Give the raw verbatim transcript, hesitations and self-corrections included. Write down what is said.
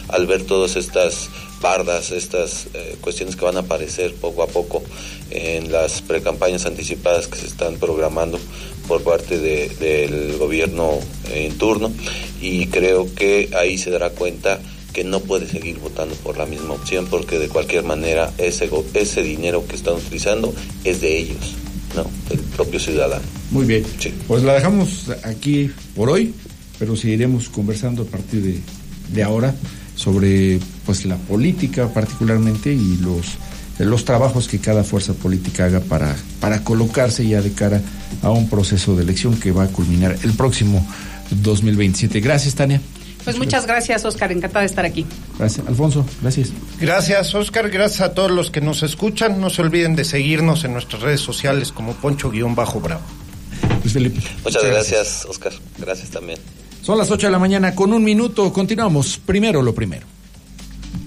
al ver todas estas bardas, estas eh, cuestiones que van a aparecer poco a poco en las precampañas anticipadas que se están programando por parte de, del gobierno en turno, y creo que ahí se dará cuenta que no puede seguir votando por la misma opción, porque de cualquier manera ese, ese dinero que están utilizando es de ellos, ¿no? Del propio ciudadano. Muy bien, sí. Pues la dejamos aquí por hoy, pero seguiremos conversando a partir de, de ahora sobre pues la política particularmente y los los trabajos que cada fuerza política haga para, para colocarse ya de cara a un proceso de elección que va a culminar el próximo dos mil veintisiete. Gracias, Tania. Pues muchas gracias, Oscar, encantada de estar aquí. Gracias, Alfonso, gracias. Gracias, Oscar, gracias a todos los que nos escuchan. No se olviden de seguirnos en nuestras redes sociales como Poncho-Bravo. Luis Felipe. Muchas gracias, gracias, Oscar. Gracias también. Son las ocho de la mañana con un minuto. Continuamos. Primero lo primero.